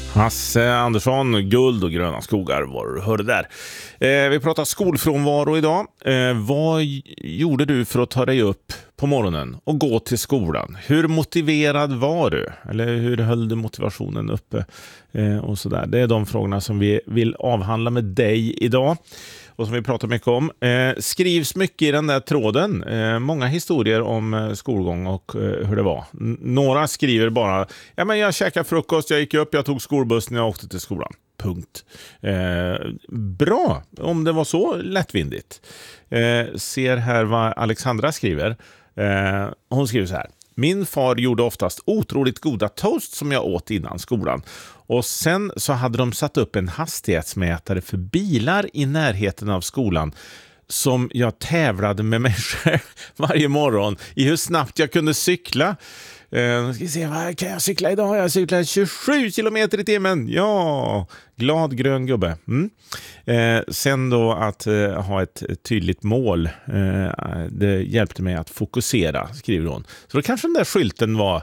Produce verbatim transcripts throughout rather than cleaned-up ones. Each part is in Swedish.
Hasse Andersson, guld och gröna skogar var du hörde där. Eh, vi pratar skolfrånvaro idag. Eh, vad gjorde du för att ta dig upp på morgonen och gå till skolan? Hur motiverad var du? Eller hur höll du motivationen uppe? Eh, och sådär. Det är de frågorna som vi vill avhandla med dig idag. Och som vi pratar mycket om. Eh, skrivs mycket i den där tråden. Eh, många historier om eh, skolgång och eh, hur det var. N- några skriver bara, ja men jag käkade frukost, jag gick upp, jag tog skolbussen, jag åkte till skolan. Punkt. Eh, bra, om det var så lättvindigt. Eh, ser här vad Alexandra skriver. Eh, hon skriver så här. Min far gjorde oftast otroligt goda toast som jag åt innan skolan. Och sen så hade de satt upp en hastighetsmätare för bilar i närheten av skolan som jag tävlade med mig själv varje morgon i hur snabbt jag kunde cykla. Uh, ska vi se, vad kan jag cykla idag? Jag cyklar tjugosju kilometer i timmen. Ja, glad grön gubbe. Mm. Uh, sen då att uh, ha ett, ett tydligt mål. Uh, det hjälpte mig att fokusera, skriver hon. Så då kanske den där skylten var,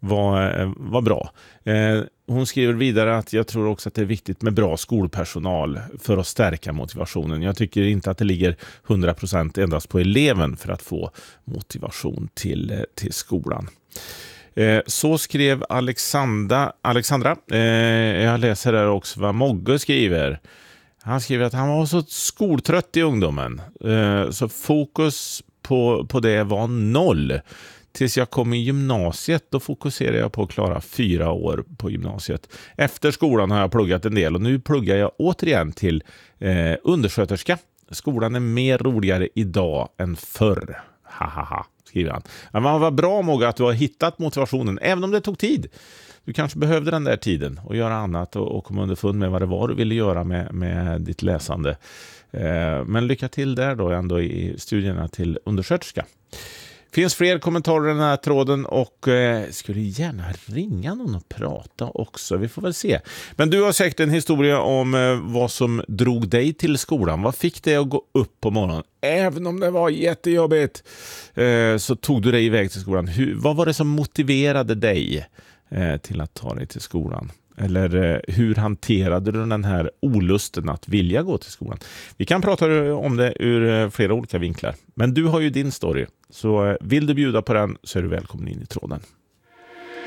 var, var bra. Uh, hon skriver vidare att jag tror också att det är viktigt med bra skolpersonal för att stärka motivationen. Jag tycker inte att det ligger hundra procent endast på eleven för att få motivation till, till skolan. Eh, så skrev Alexandra. Alexandra. Eh, jag läser där också vad Mogge skriver. Han skriver att han var så skoltrött i ungdomen. Eh, så fokus på, på det var noll. Tills jag kom i gymnasiet, då fokuserade jag på att klara fyra år på gymnasiet. Efter skolan har jag pluggat en del och nu pluggar jag återigen till eh, undersköterska. Skolan är mer roligare idag än förr. Hahaha, skriver han. Men vad bra, Mogge, att du har hittat motivationen, även om det tog tid. Du kanske behövde den där tiden och göra annat och, och komma underfund med vad det var du ville göra med, med ditt läsande. Eh, men lycka till där då ändå i studierna till undersköterska. Finns fler kommentarer i den här tråden och eh, skulle gärna ringa någon och prata också. Vi får väl se. Men du har säkert en historia om eh, vad som drog dig till skolan. Vad fick dig att gå upp på morgonen? Även om det var jättejobbigt eh, så tog du dig iväg till skolan. Hur, vad var det som motiverade dig eh, till att ta dig till skolan? Eller eh, hur hanterade du den här olusten att vilja gå till skolan? Vi kan prata om det ur eh, flera olika vinklar. Men du har ju din story. Så eh, vill du bjuda på den så är du välkommen in i tråden.